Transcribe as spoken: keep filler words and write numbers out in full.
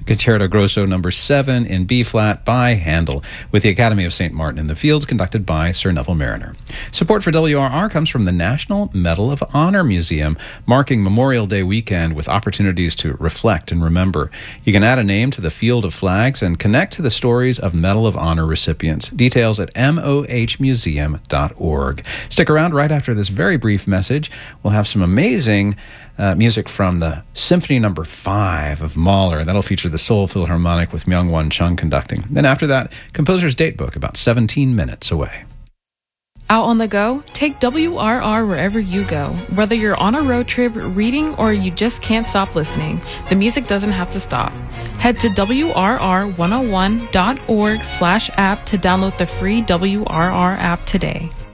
Concerto Grosso number seven in B-flat by Handel, with the Academy of Saint Martin in the Fields conducted by Sir Neville Mariner. Support for W R R comes from the National Medal of Honor Museum, marking Memorial Day weekend with opportunities to reflect and remember. You can add a name to the field of flags and connect to the stories of Medal of Honor recipients. Details at m o h museum dot org. Stick around. Right after this very brief message, we'll have some amazing Uh, music from the Symphony Number Five of Mahler. That'll feature the Seoul Philharmonic with Myung-Won Chung conducting. Then after that, composer's datebook, about seventeen minutes away. Out on the go? Take W R R wherever you go. Whether you're on a road trip, reading, or you just can't stop listening, the music doesn't have to stop. Head to W R R one oh one dot org slash app to download the free W R R app today.